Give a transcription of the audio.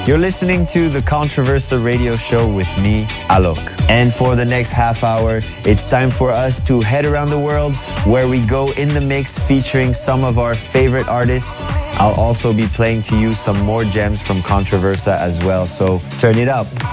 You're listening to the Controversa Radio Show with me, Alok. And for the next half hour, it's time for us to head around the world where we go in the mix featuring some of our favorite artists. I'll also be playing to you some more gems from Controversa as well, so turn it up.